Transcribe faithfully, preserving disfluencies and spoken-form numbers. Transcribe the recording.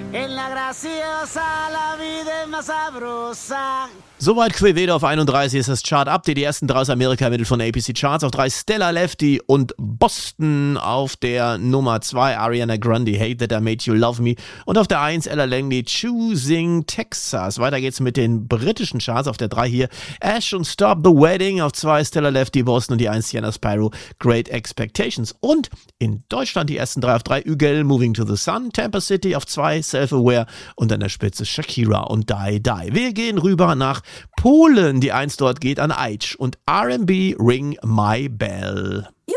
En la graciosa, la vida es más sabrosa. Soweit Quevedo auf einunddreißig ist das Chart-Update. Die ersten drei aus Amerika ermittelt von A P C Charts. Auf drei Stella Lefty und Boston auf der Nummer zwei. Ariana Grande, Hate That I Made You Love Me. Und auf der eins Ella Langley, Choosing Texas. Weiter geht's mit den britischen Charts. Auf der drei hier Ash und Stop the Wedding. Auf zwei Stella Lefty, Boston. Und die eins Sienna Spyro, Great Expectations. Und in Deutschland die ersten drei auf drei Ügel, Moving to the Sun. Tampa City auf zwei Self-Aware. Und an der Spitze Shakira und Die Die. Wir gehen rüber nach Polen. Die eins dort geht an Aitch und R and B Ring My Bell.